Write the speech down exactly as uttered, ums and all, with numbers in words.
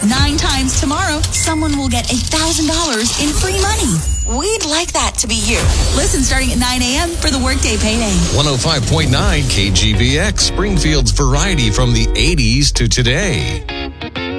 Nine times tomorrow, someone will get one thousand dollars in free money. We'd like that to be you. Listen starting at nine a.m. for the Workday Payday. one oh five point nine K G V X, Springfield's variety from the eighties to today.